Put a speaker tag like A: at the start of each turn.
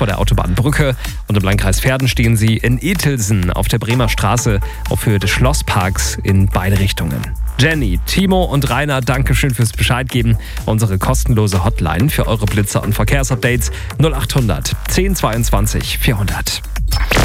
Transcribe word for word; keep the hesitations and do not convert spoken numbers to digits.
A: vor der Autobahnbrücke. Und im Landkreis Verden stehen Sie in Etelsen auf der Bremer Straße auf Höhe des Schlossparks in beide Richtungen. Jenny, Timo und Rainer, Dankeschön fürs Bescheid geben. Unsere kostenlose Hotline für eure Blitzer und Verkehrsupdates null acht hundert zehn zweiundzwanzig vierhundert.